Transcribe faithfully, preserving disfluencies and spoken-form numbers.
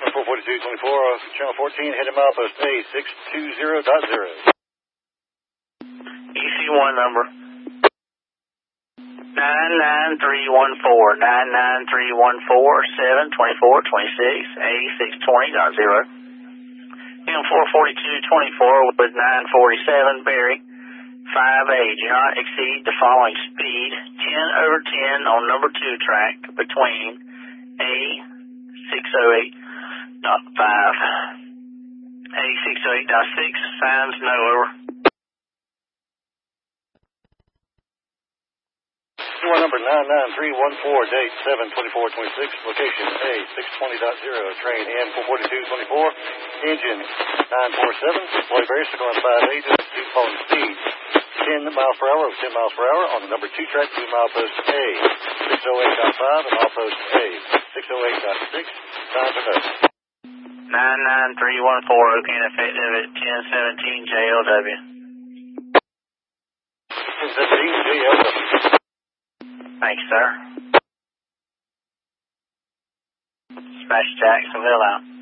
four forty-two twenty-four, channel fourteen, heading milepost A six two zero dot zero. E C one number. nine nine three one four, nine nine three one four, seven twenty-four twenty-six, A six twenty dot zero. M four forty-two twenty-four with nine forty-seven, Barry. five A, do not exceed the following speed, ten over ten on number two track between A six oh eight dot five, A six oh eight dot six, signs no over. Door number nine nine three one four, date seven twenty-four twenty-six, location A six twenty dot zero, train M four forty-two twenty-four, engine nine forty-seven, Lloyd Barry, going five eight, two phone speed, ten miles per hour over ten miles per hour on the number two track to milepost A six oh eight dot five and milepost A six oh eight dot six, time to know. nine nine three one four, OK, effective at ten seventeen J L W. ten seventeen J L W. Thanks, sir. Dispatch Jacksonville out.